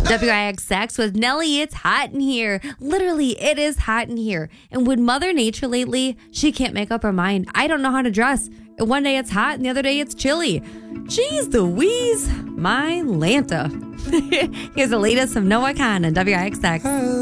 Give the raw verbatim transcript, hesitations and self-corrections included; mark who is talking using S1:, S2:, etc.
S1: W I X X with Nelly. It's hot in here. Literally, it is hot in here. And with Mother Nature lately, she can't make up her mind. I don't know how to dress. One day it's hot and the other day it's chilly. Jeez Louise, my Lanta. Here's the latest of Noah Khan and W I X X.